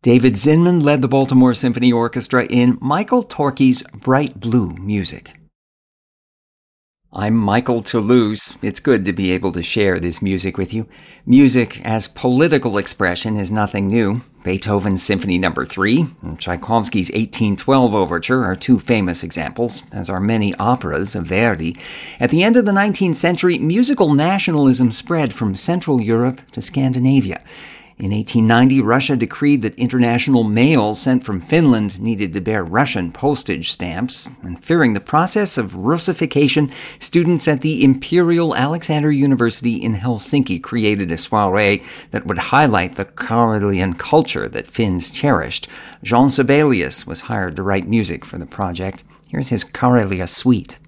David Zinman led the Baltimore Symphony Orchestra in Michael Torke's Bright Blue music. I'm Michael Toulouse. It's good to be able to share this music with you. Music as political expression is nothing new. Beethoven's Symphony No. 3 and Tchaikovsky's 1812 Overture are two famous examples, as are many operas of Verdi. At the end of the 19th century, musical nationalism spread from Central Europe to Scandinavia. In 1890, Russia decreed that international mail sent from Finland needed to bear Russian postage stamps, and fearing the process of Russification, students at the Imperial Alexander University in Helsinki created a soiree that would highlight the Karelian culture that Finns cherished. Jean Sibelius was hired to write music for the project. Here's his Karelia Suite.